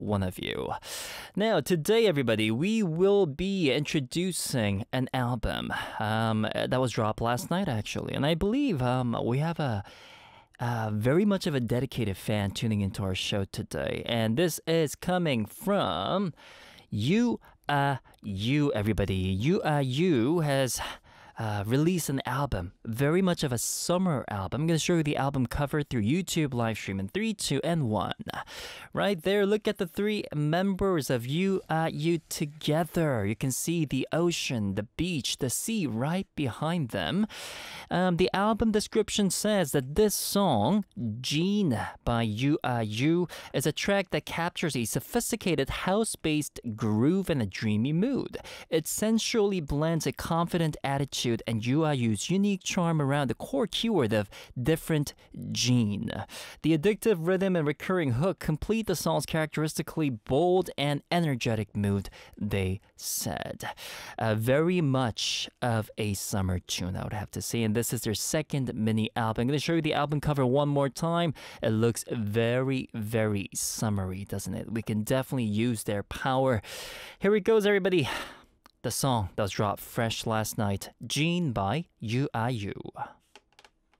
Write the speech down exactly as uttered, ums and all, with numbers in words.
one of you. Now, today, everybody, we will be introducing an album um, that was dropped last night, actually. And I believe um, we have a uh, very much of a dedicated fan tuning into our show today. And this is coming from You Are You, everybody. You Are You has Uh, released an album, very much of a summer album. I'm going to show you the album cover through YouTube live stream in three, two, and one. Right there, look at the three members of You Are You together. You can see the ocean, the beach, the sea right behind them. Um, the album description says that this song, Jean by You Are You, is a track that captures a sophisticated house-based groove and a dreamy mood. It sensually blends a confident attitude and You Are You's unique charm around the core keyword of different Jean. The addictive rhythm and recurring hook complete the song's characteristically bold and energetic mood, they said. Uh, very much of a summer tune, I would have to say, and this is their second mini album. I'm going to show you the album cover one more time. It looks very, very summery, doesn't it? We can definitely use their power. Here it goes, everybody. The song that was dropped fresh last night, Jean by You Are You.